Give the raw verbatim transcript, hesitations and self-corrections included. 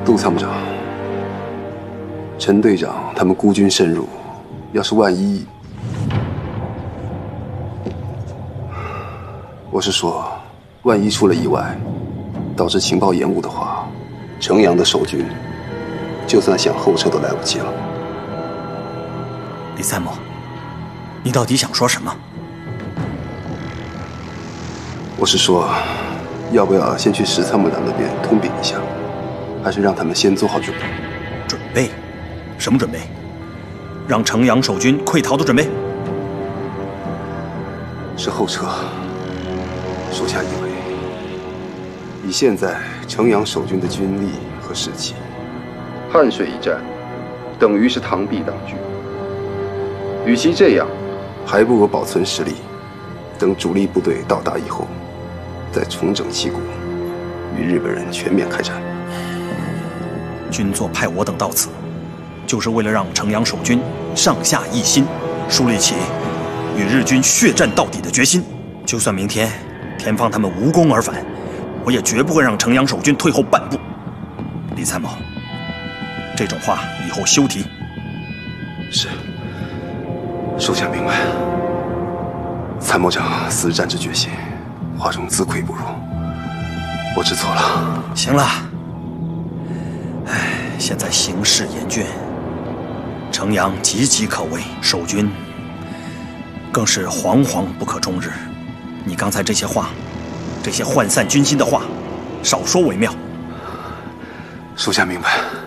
杜参谋长，陈队长他们孤军深入，要是万一……我是说，万一出了意外，导致情报延误的话，城阳的守军就算想后撤都来不及了。 李参谋，你到底想说什么？ 我是说，要不要先去石参谋长那边通禀一下，还是让他们先做好准备？ 准备？什么准备？让城阳守军溃逃的准备？ 是后撤。属下以为，以现在城阳守军的军力和士气，汉水一战等于是螳臂挡车。与其这样，还不如保存实力，等主力部队到达以后，再重整旗鼓，与日本人全面开战。 军座派我等到此，就是为了让城阳守军上下一心，树立起与日军血战到底的决心。就算明天田方他们无功而返，我也绝不会让城阳守军退后半步。李参谋，这种话以后休提。 是，属下明白。参谋长死战之决心，华中自愧不如，我知错了。 行了，唉，现在形势严峻，城阳岌岌可危，守军更是惶惶不可终日。你刚才这些话，这些涣散军心的话，少说为妙。 属下明白。